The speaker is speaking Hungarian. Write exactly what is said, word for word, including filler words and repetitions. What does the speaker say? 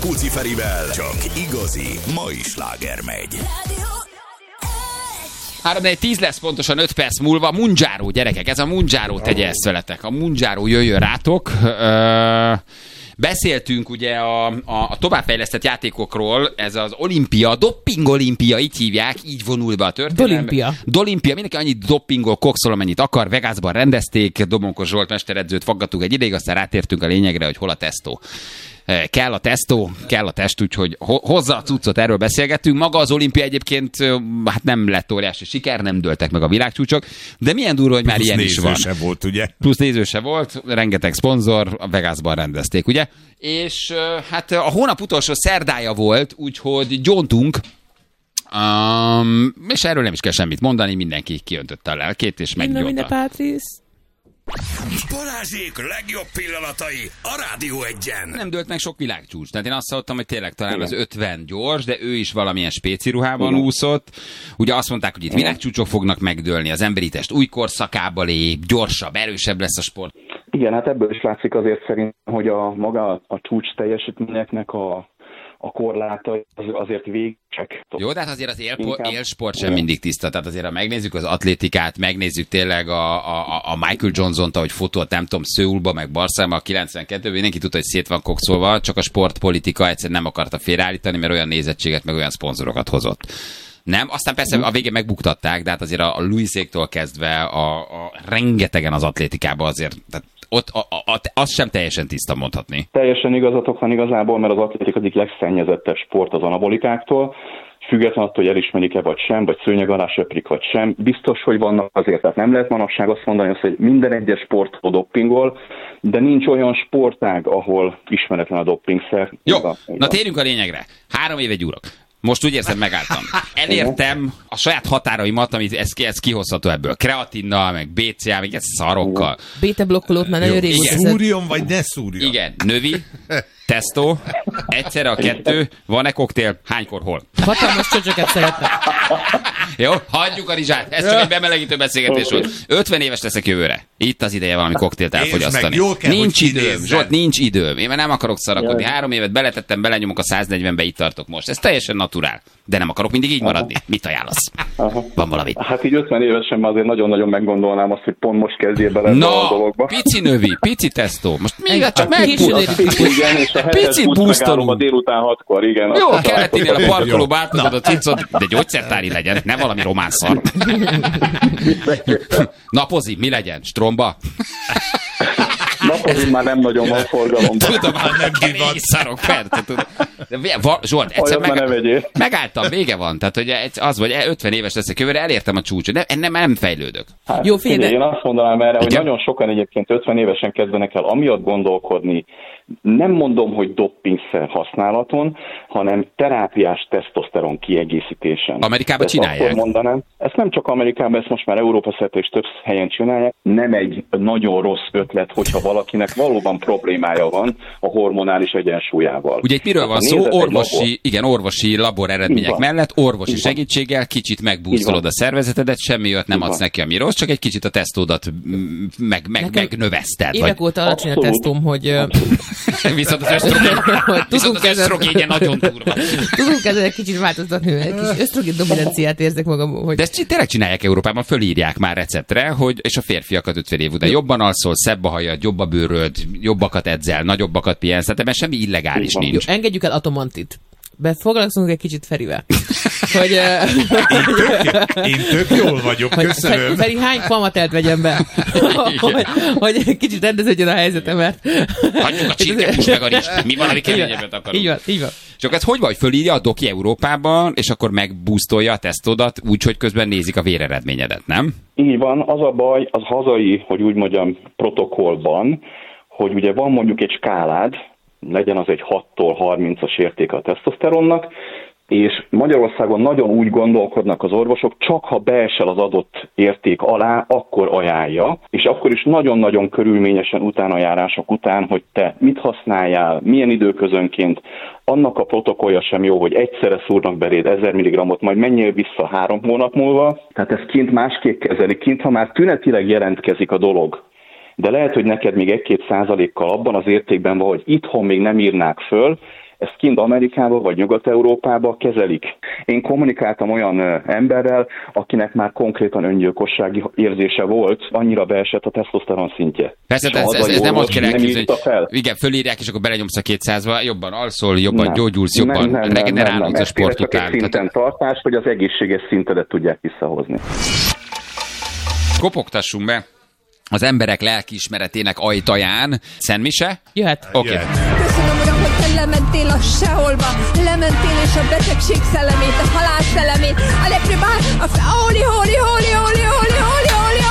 Puci Ferivel csak igazi mai sláger megy. három négy tíz lesz pontosan öt perc múlva. Munjaro, gyerekek, ez a Munjaro, tegye ezt veletek. A Munjaro jöjjön rátok. Ö, beszéltünk ugye a, a, a továbbfejlesztett játékokról, ez az olimpia, dopping olimpia, így hívják, így vonul be a történelme. Dolimpia. Dolimpia, mindenki annyit doppingol, kokszol, amennyit akar. Vegasban rendezték, Domonkos Zsolt mesteredzőt faggattuk egy ideig, aztán rátértünk a lényegre, hogy hol a tesztó. Kell a tesztó, kell a test, úgyhogy hozza a cuccot, erről beszélgettünk. Maga az olimpia egyébként hát nem lett óriási siker, nem dőltek meg a világcsúcsok, de milyen durva, hogy már Plusz ilyen is van. Plusz néző se volt, ugye? Plusz néző se volt, rengeteg szponzor, a Vegasban rendezték, ugye? És hát a hónap utolsó szerdája volt, úgyhogy gyóntunk, um, és erről nem is kell semmit mondani, mindenki kiöntötte a lelkét, és meggyónta. Minden Pátrisz. Balázsék legjobb pillanatai a Rádió Egyen. Nem dőlt meg sok világcsúcs. Tehát én azt hallottam, hogy tényleg talán igen. Az ötven gyors, de ő is valamilyen spéci ruhában igen. úszott. Ugye azt mondták, hogy itt világcsúcsok fognak megdőlni, az emberi test új korszakába lép, gyorsabb, erősebb lesz a sport. Igen, hát ebből is látszik azért szerint, hogy a maga a csúcs teljesítményeknek a a korlátai az, azért végsek. Jó, de hát azért az élpo, élsport sem mindig tiszta. Tehát azért, ha megnézzük az atlétikát, megnézzük tényleg a, a, a Michael Johnson-t, ahogy fotólt, nem tudom, Szöulba, meg Barcelonban a kilencvenkettőben, mindenki tudta, hogy szét van kokszolva, csak a sportpolitika egyszerűen nem akarta félreállítani, mert olyan nézettséget, meg olyan szponzorokat hozott. Nem? Aztán persze a végén megbuktatták, de hát azért a Louiséktól kezdve a, a rengetegen az atlétikában azért, tehát ott a, a, a, az sem teljesen tiszta mondhatni. Teljesen igazatok van igazából, mert az atlétika egyik legszennyezettebb sport az anabolikáktól, független attól, hogy elismerik-e vagy sem, vagy szőnyeg alá söprik vagy sem. Biztos, hogy vannak azért, tehát nem lehet manapság azt mondani, hogy minden egyes sport doppingol, de nincs olyan sportág, ahol ismeretlen a doppingszer. Jó, na térjünk a lényegre. Három éve gyúrok. Most úgy érzem, megálltam. Elértem a saját határaimat, amit ez, ez kihozható ebből. Kreatinnal, meg bé cé á, meg ez szarokkal. Béta-blokkolót már nagyon régóta. Szúrjon, vagy ne szúrjon? Igen, növi, tesztó, egyszerre a kettő, van-e koktél, hánykor, hol? Hatalmas csöcsöket szeretem. Jó, hagyjuk a rizsát, ez csak egy bemelegítő beszélgetés volt. ötven éves leszek jövőre. Itt az ideje valami koktélt elfogyasztani. Kell, nincs időm, Zsolt, nincs időm. Én már nem akarok szarakodni. Három évet beletettem, belenyomok a száznegyvenbe, itt tartok most. Ez teljesen naturál. De nem akarok mindig így maradni. Mit ajánlasz? Aha. Van valami? Hát így ötven évesen már azért nagyon-nagyon meggondolnám azt, hogy pont most kezdjél bele no, a dologba. Pici növi, pici tesztó. Most még csak megpusztolunk. Picit busztolunk. A délután hatkor, igen. Jó, a keletinél a parkolóba átadod a cicot, de gyógyszertári legyen, ne valami román szar. Napozi, mi legyen? Stromba? Napozi már nem nagyon van forgalomban. Tudom, már nem kevés szarok, persze. Zsolt, egyszer meg, megálltam, vége van. Tehát, hogy az vagy, ötven éves leszek jövőre, elértem a csúcsot. Nem, nem, nem fejlődök. Hát, jó, figyelj, én azt mondanám erre, hogy nagyon sokan egyébként ötven évesen kezdenek el amiatt gondolkodni, nem mondom, hogy doppingszer használaton, hanem terápiás tesztoszteron kiegészítésen. Amerikában ezt csinálják. Mondanám, ezt nem csak Amerikában, ezt most már Európa szerte és több helyen csinálják. Nem egy nagyon rossz ötlet, hogyha valakinek valóban problémája van a hormonális egyensúlyával. Ugye itt miről van szó? Orvosi, igen, orvosi labor eredmények mellett, orvosi segítséggel kicsit megbúszolod a szervezetedet, semmi olyat nem adsz neki, ami rossz, csak egy kicsit a tesztódat meg, meg, megnöveszted. Évek vagy... óta alacsony a tesztom, hogy... Viszont az ösztrogénje nagyon durva. Tudunk ezzel egy kicsit változtatni, egy kis ösztrogén dominanciát érzek magam. Hogy... De ezt tényleg csinálják Európában, fölírják már receptre, hogy, és a férfiakat ötven év után jobban alszol, szebb a hajad, jobb a bőröd, jobbakat edzel, nagyobbakat pihensz, tehát ebben semmi illegális nincs. Jó, engedjük el Atomantit. Foglalkozunk egy kicsit Ferivel. Hogy, én, tök, én tök jól vagyok, köszönöm. Feri, hány pamatelt vegyem be? hogy, hogy egy kicsit rendeződjön a helyzetemet. Hagyjuk a csirkepus meg a rizs. Mi van, ami keményebbet akarunk. Így van, így van. Csak ez hogy vagy? Fölírja a doki Európában, és akkor megbusztolja a tesztodat úgy, hogy közben nézik a véreredményedet, nem? Így van. Az a baj, az hazai, hogy úgy mondjam, protokollban, hogy ugye van mondjuk egy skálád, legyen az egy hattól harmincas értéke a tesztoszteronnak, és Magyarországon nagyon úgy gondolkodnak az orvosok, csak ha beesel az adott érték alá, akkor ajánlja, és akkor is nagyon-nagyon körülményesen utánajárások után, hogy te mit használjál, milyen időközönként, annak a protokollja sem jó, hogy egyszerre szúrnak beléd ezer milligrammot, majd menjél vissza három hónap múlva, tehát ez kint másképp kezelik, kint ha már tünetileg jelentkezik a dolog, de lehet, hogy neked még egy-két százalékkal abban az értékben van, hogy itthon még nem írnák föl, ezt kint Amerikában vagy Nyugat-Európában kezelik. Én kommunikáltam olyan emberrel, akinek már konkrétan öngyilkossági érzése volt, annyira beesett a tesztoszteron szintje. Persze, ez, ez, ez nem ott kell elképzelni, hogy igen, fölírják, és akkor belenyomsz a kétszázba, jobban alszol, jobban nem. gyógyulsz, jobban nem, nem, regenerálódsz a sport után. Ez szinten tartás, hogy az egészséges szintedet tudják visszahozni. Kopogtassunk be az emberek lelkiismeretének ajtaján. Szent Mise? Jöhet. Oké. Okay. Köszönöm, uram, hogy te lementél a seholba, lementél és a betegség szellemét, a halál szellemét, a lepribál, a fe... Holi, holi, holi, holi, holi, holi, holi,